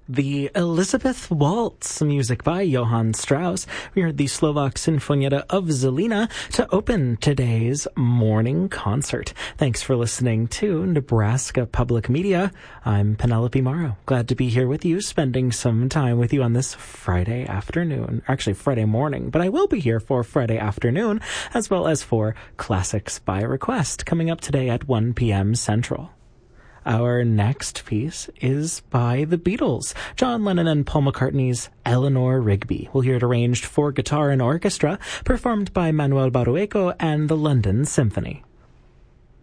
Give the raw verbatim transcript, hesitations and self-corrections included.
The Elizabeth Waltz, music by Johann Strauss. We heard the Slovak Sinfonietta of Zelina to open today's morning concert. Thanks for listening to Nebraska Public Media. I'm Penelope Morrow. Glad to be here with you, spending some time with you on this Friday afternoon. Actually, Friday morning, but I will be here for Friday afternoon, as well as for Classics by Request, coming up today at one p.m. Central. Our next piece is by the Beatles, John Lennon and Paul McCartney's Eleanor Rigby. We'll hear it arranged for guitar and orchestra, performed by Manuel Barrueco and the London Symphony.